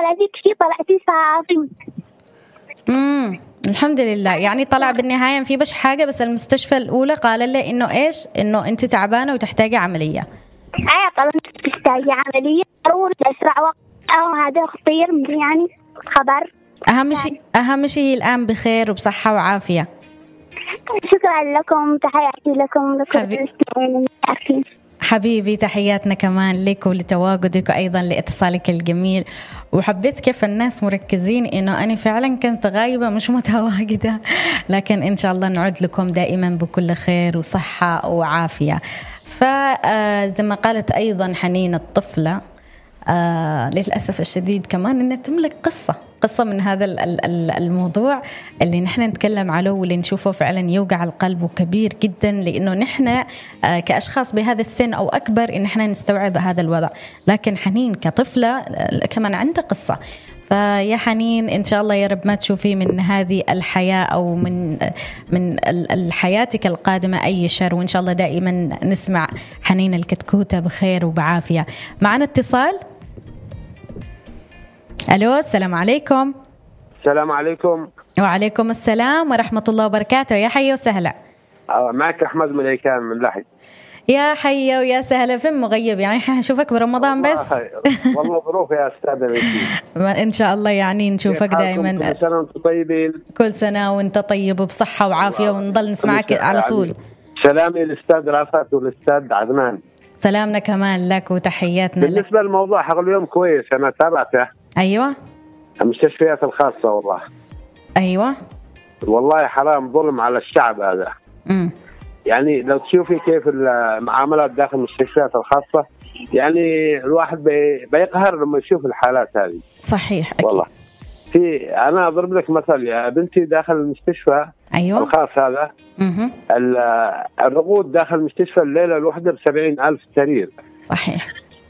هذيك شيء طلعتي صافي. الحمد لله. يعني طلع بالنهاية في بش حاجة، بس المستشفى الأولى قال لي إنه إيش، إنه أنت تعبانة وتحتاجي عملية. طبعا تحتاجي عملية ضروري بأسرع وقت، هذا خطير يعني خبر. أهم شيء الآن بخير وبصحة وعافية. شكرا لكم، تحياتي لكم حبيبي، تحياتنا كمان لك ولتواجدك وأيضا لاتصالك الجميل. وحبيت كيف الناس مركزين إنه أنا فعلا كنت غايبة مش متواجدة، لكن إن شاء الله نعود لكم دائما بكل خير وصحة وعافية. فزي ما قالت أيضا حنين الطفلة، للأسف الشديد كمان إنها تملك قصة من هذا الموضوع اللي نحن نتكلم عليه واللي نشوفه فعلا يوجع القلب وكبير جدا، لأنه نحن كأشخاص بهذا السن أو أكبر إن نحن نستوعب هذا الوضع، لكن حنين كطفلة كمان عندها قصة. فيا حنين إن شاء الله يا رب ما تشوفي من هذه الحياة أو من حياتك القادمة أي شر، وإن شاء الله دائما نسمع حنين الكتكوتة بخير وبعافية. معنا اتصال. ألو، السلام عليكم. السلام عليكم. وعليكم السلام ورحمة الله وبركاته. يا حي وسهلا. معك أحمد مليكان من لحج. يا حي ويا سهلا. فين مغيب يعني؟ حنشوفك برمضان بس. والله ظروف يا أستاذ. إن شاء الله يعني نشوفك دائما. كل سنة وأنت طيبين. كل سنة وأنت طيب وبصحة وعافية، ونضل نسمعك على طول. سلامي للأستاذ رافت والأستاذ عدنان. سلامنا كمان لك وتحياتنا لك. بالنسبة للموضوع حق اليوم كويس، أنا تابعته. أيوة. المستشفيات الخاصة والله. أيوة. والله حرام ظلم على الشعب هذا. يعني لو تشوفي كيف المعاملات داخل المستشفيات الخاصة، يعني الواحد بيقهر لما يشوف الحالات هذه. صحيح أكيد. والله أنا أضرب لك مثل، يا بنتي داخل المستشفى أيوة. الخاص هذا الرقود داخل المستشفى الليلة الواحدة ب70,000 سرير. صحيح.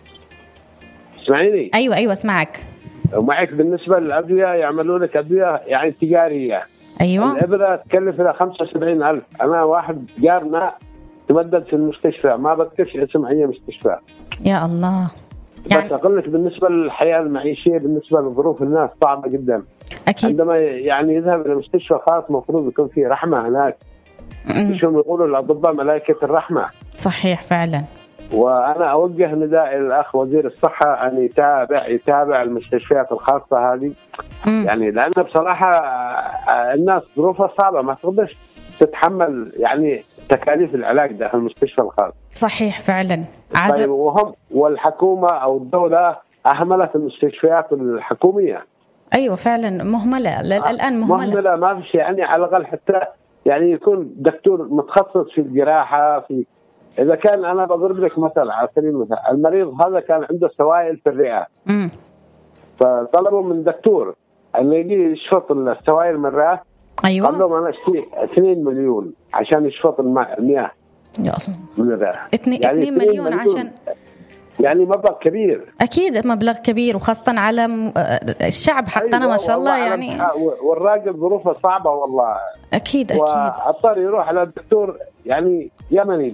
اسمعيني. أيوة اسمعك. ومعك بالنسبة للأدوية يعملوا لك أدوية يعني تجارية. أيوة. الإبرة تكلف لها 75,000. أنا واحد جارنا تمدد في المستشفى، ما بذكرش اسم أي مستشفى. يا الله. يعني بس أقول لك بالنسبة للحياة المعيشية، بالنسبة لظروف الناس صعبة جدا. أكيد. عندما يعني يذهب إلى مستشفى خاص مفروض يكون فيه رحمة هناك. شو يقولوا الأطباء ملائكة الرحمة. صحيح فعلا. وأنا أوجه نداء الأخ وزير الصحة أن يتابع المستشفيات الخاصة هذه. يعني لأن بصراحة الناس ظروفها صعبة، ما تقدرش تتحمل يعني تكاليف العلاج داخل المستشفى الخاص. صحيح فعلا. طيب وهم والحكومة أو الدولة أهملت المستشفيات الحكومية. أيوة فعلا مهملة الآن، مهملة ما في شيء. يعني على الأقل حتى يعني يكون دكتور متخصص في الجراحة. إذا كان أنا بضرب لك مثلا على سبيل المثال، المريض هذا كان عنده سوائل في الرئة. فطلبوا من دكتور أن يجي يشفط السوائل من الرئة. أيوة. قال لهم أنا أشتري 2 مليون عشان يشفط المياه. يا الله. من الرئة. 2 مليون عشان يعني مبلغ كبير. أكيد مبلغ كبير، وخاصة على الشعب حقنا. أيوة ما شاء الله يعني. والراجل ظروفه صعبة والله. أكيد. واضطر يروح على الدكتور يعني يمني.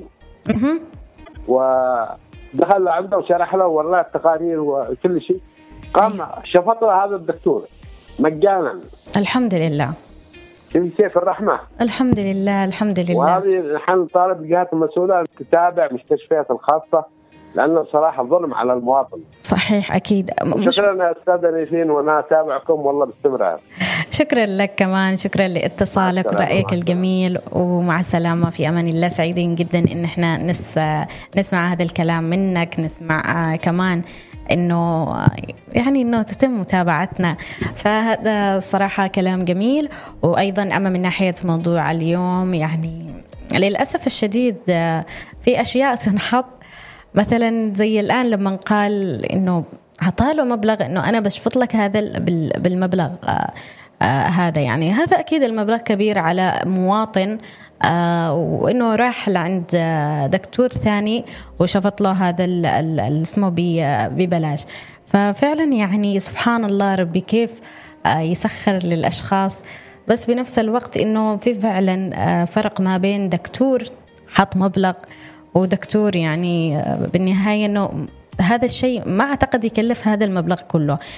ودخل عنده وشرح له وراه التقارير وكل شيء. قام شفط له هذا الدكتور مجانا. الحمد لله. كيف الرحمة. الحمد لله الحمد لله. وهذه نحن نطالب الجهات المسؤولة أن تتابع المستشفيات الخاصة، لأنه صراحة ظلم على المواطن. صحيح أكيد. شكرا يا أستاذ نيفين، وأنا أتابعكم والله باستمرار. شكرا لك كمان، شكرا لاتصالك ورأيك الجميل، ومع السلامة في أمان الله. سعيدين جدا إن احنا نسمع هذا الكلام منك، نسمع كمان إنه يعني إنه تتم متابعتنا. فهذا صراحة كلام جميل. وأيضا أما من ناحية موضوع اليوم، يعني للأسف الشديد في أشياء تنحط، مثلا زي الآن لما قال إنه هطاله مبلغ إنه أنا بشفط لك هذا بالمبلغ هذا، يعني هذا أكيد المبلغ كبير على مواطن، وإنه راح لعند دكتور ثاني وشفط له هذا اسمه ببلاش. ففعلا يعني سبحان الله ربي كيف يسخر للأشخاص، بس بنفس الوقت إنه في فعلا فرق ما بين دكتور حط مبلغ ودكتور يعني بالنهاية إنه هذا الشيء ما أعتقد يكلف هذا المبلغ كله.